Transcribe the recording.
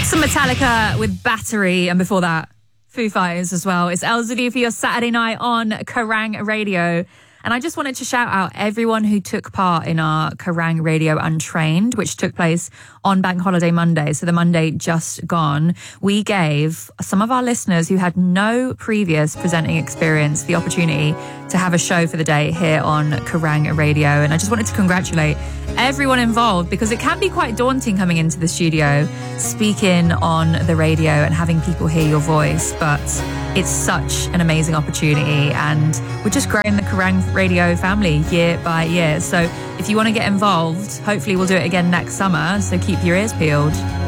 Some Metallica with Battery, and before that, Foo Fighters as well. It's Elzadou for your Saturday night on Kerrang Radio. And I just wanted to shout out everyone who took part in our Kerrang Radio Untrained, which took place on Bank Holiday Monday, so the Monday just gone. We gave some of our listeners who had no previous presenting experience the opportunity to have a show for the day here on Kerrang Radio. And I just wanted to congratulate everyone involved, because it can be quite daunting coming into the studio, speaking on the radio and having people hear your voice. But it's such an amazing opportunity, and we're just growing the Kerrang Radio family year by year. So if you want to get involved, hopefully we'll do it again next summer. So keep your ears peeled.